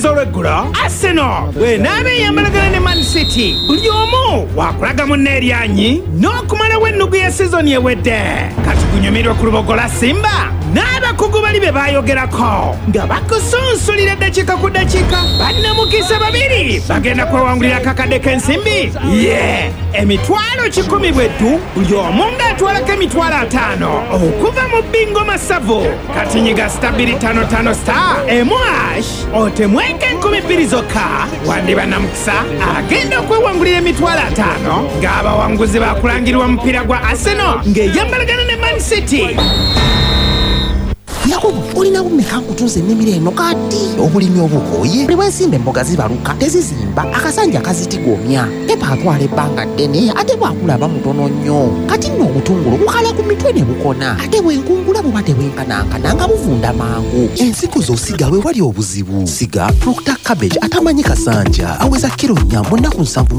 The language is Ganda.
olw'olwaleero olw'eggulo Arsenal bw'enaaba eyambalagana ne Man City buli omu wakulaga munne eryanyi n'okumalawo ennugu ya sizoni ewedde kati gunyumirwe ku lubogola Simba n'abakugu bali be baayogerako nga bakusunsulira eddakiika ku ddakiika bannamukisa babiri bagenda kwewangulira akakadde k'ensimbi emitwalo 100 bweddu buli omu ng'atwalako emitwalo 5 okuva mu bingo masavu kati nyiga star 255 star emu#, otemweko 2000 zokka wandiba namukisa agenda okwewangulira emitwalo 5 ng'abawanguzi bakulangirwa mupiira gwa Arsenal ng'eyambalagana ne Man City. Yakobo, olina bummeka nkutuuza ennimiro eno kati obulimi obukooye buli bwensimba emboga zibaluka tezizimba akasanja kazitigomya pepa atwala ebbanga ddene ate bwakulaba mutono nnyo kati nno obutungulu bukala ku mitwe ne bukona ate bwenkungula buba tebwenkanankana nga buvunda mangu ensigo z'osiga we wali obuzibu siga Proctor Cabbage atamanyi kasanja aweza kiro 4 mu nnaku 7